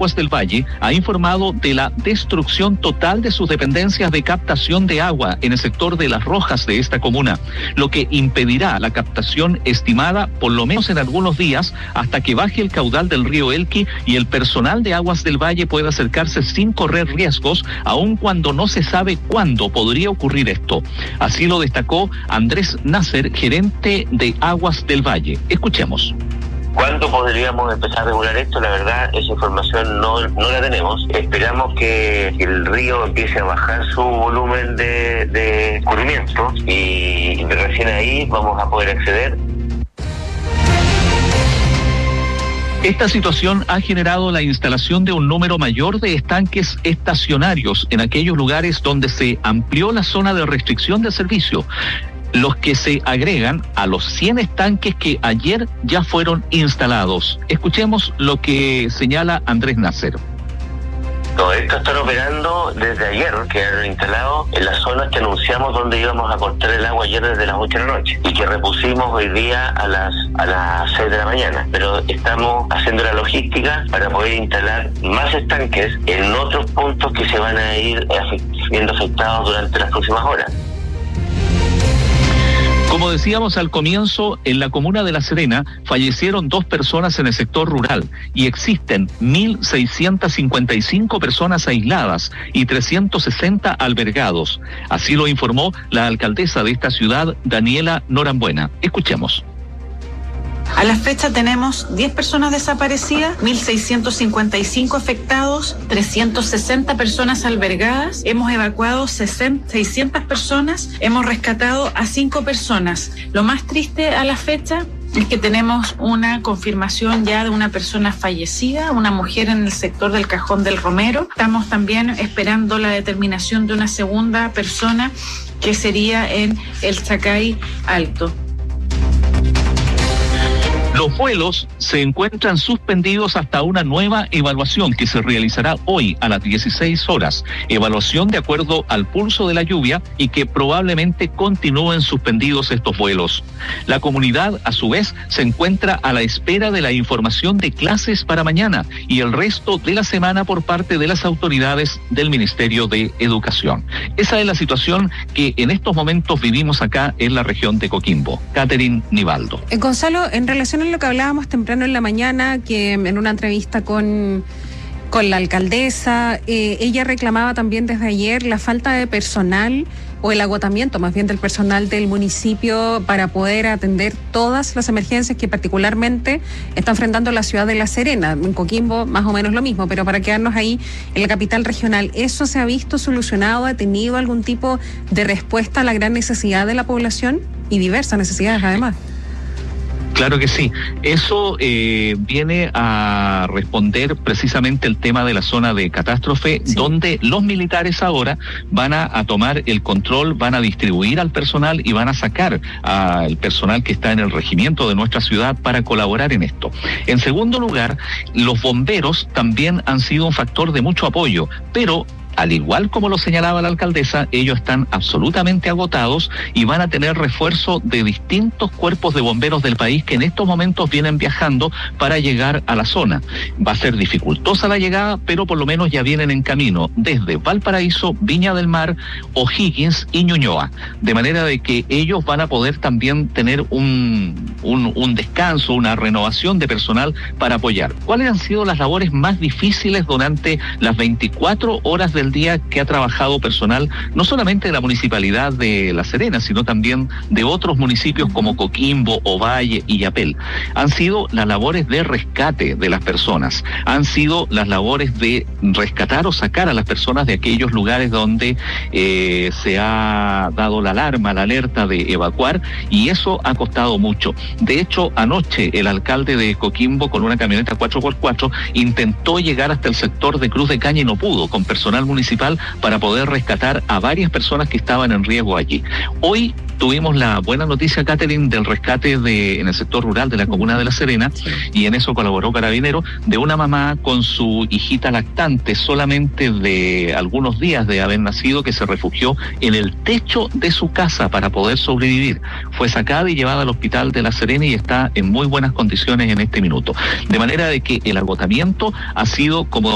Aguas del Valle ha informado de la destrucción total de sus dependencias de captación de agua en el sector de Las Rojas de esta comuna, lo que impedirá la captación estimada por lo menos en algunos días hasta que baje el caudal del río Elqui y el personal de Aguas del Valle pueda acercarse sin correr riesgos, aun cuando no se sabe cuándo podría ocurrir esto. Así lo destacó Andrés Nasser, gerente de Aguas del Valle. Escuchemos. ¿Cuándo podríamos empezar a regular esto? La verdad, esa información no la tenemos. Esperamos que el río empiece a bajar su volumen de escurrimiento y recién ahí vamos a poder acceder. Esta situación ha generado la instalación de un número mayor de estanques estacionarios en aquellos lugares donde se amplió la zona de restricción de servicio, los que se agregan a los 100 estanques que ayer ya fueron instalados. Escuchemos lo que señala Andrés Nasser. Todo esto están operando desde ayer, que han instalado en las zonas que anunciamos donde íbamos a cortar el agua ayer desde las 8 de la noche y que repusimos hoy día a las 6 de la mañana. Pero estamos haciendo la logística para poder instalar más estanques en otros puntos que se van a ir siendo afectados durante las próximas horas. Como decíamos al comienzo, en la comuna de La Serena fallecieron 2 personas en el sector rural y existen 1.655 personas aisladas y 360 albergados. Así lo informó la alcaldesa de esta ciudad, Daniela Norambuena. Escuchemos. A la fecha tenemos 10 personas desaparecidas, 1.655 afectados, 360 personas albergadas, hemos evacuado 600 personas, hemos rescatado a 5 personas. Lo más triste a la fecha es que tenemos una confirmación ya de una persona fallecida, una mujer en el sector del Cajón del Romero. Estamos también esperando la determinación de una segunda persona que sería en el Chacay Alto. Los vuelos se encuentran suspendidos hasta una nueva evaluación que se realizará hoy a las 16 horas. Evaluación de acuerdo al pulso de la lluvia y que probablemente continúen suspendidos estos vuelos. La comunidad, a su vez, se encuentra a la espera de la información de clases para mañana y el resto de la semana por parte de las autoridades del Ministerio de Educación. Esa es la situación que en estos momentos vivimos acá en la región de Coquimbo. Catherine Nivaldo. Gonzalo, en relación a lo que hablábamos temprano en la mañana, que en una entrevista con la alcaldesa, ella reclamaba también desde ayer la falta de personal o el agotamiento más bien del personal del municipio para poder atender todas las emergencias que particularmente está enfrentando la ciudad de La Serena. En Coquimbo más o menos lo mismo, pero para quedarnos ahí en la capital regional, ¿eso se ha visto solucionado? ¿Ha tenido algún tipo de respuesta a la gran necesidad de la población y diversas necesidades además? Claro que sí. Eso viene a responder precisamente el tema de la zona de catástrofe, sí, donde los militares ahora van a tomar el control, van a distribuir al personal y van a sacar al personal que está en el regimiento de nuestra ciudad para colaborar en esto. En segundo lugar, los bomberos también han sido un factor de mucho apoyo, pero al igual como lo señalaba la alcaldesa, ellos están absolutamente agotados y van a tener refuerzo de distintos cuerpos de bomberos del país que en estos momentos vienen viajando para llegar a la zona. Va a ser dificultosa la llegada, pero por lo menos ya vienen en camino desde Valparaíso, Viña del Mar, O'Higgins y Ñuñoa. De manera de que ellos van a poder también tener un descanso, una renovación de personal para apoyar. ¿Cuáles han sido las labores más difíciles durante las 24 horas del día que ha trabajado personal, no solamente de la municipalidad de La Serena, sino también de otros municipios como Coquimbo, Ovalle y Yapel? Han sido las labores de rescate de las personas, han sido las labores de rescatar o sacar a las personas de aquellos lugares donde se ha dado la alarma, la alerta de evacuar, y eso ha costado mucho. De hecho, anoche el alcalde de Coquimbo con una camioneta 4x4 intentó llegar hasta el sector de Cruz de Caña y no pudo, con personal municipal para poder rescatar a varias personas que estaban en riesgo allí. Hoy tuvimos la buena noticia, Catherine, del rescate en el sector rural de la comuna de La Serena, sí, y en eso colaboró Carabineros, de una mamá con su hijita lactante solamente de algunos días de haber nacido, que se refugió en el techo de su casa para poder sobrevivir. Fue sacada y llevada al hospital de La Serena y está en muy buenas condiciones en este minuto. De manera de que el agotamiento ha sido, como